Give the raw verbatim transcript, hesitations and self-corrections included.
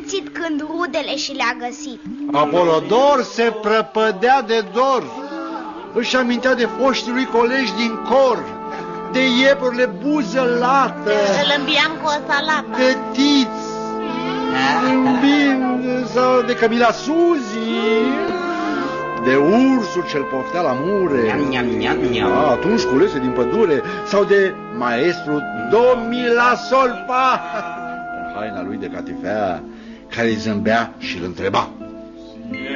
simțit când rudele și le-a găsit. Apolodor se prăpădea de dor. Își amintea de foștii lui colegi din cor, de iepurile buză lată, Îl îmbiam cu o salată, de Tiț, zâmbind, sau de Camila Suzi, de ursul ce-l poftea la mure. Niam, niam, niam, niam. A, atunci culese din pădure, sau de maestru Domila Solpa, în haina lui de catifea, care îi zâmbea și îl întreba: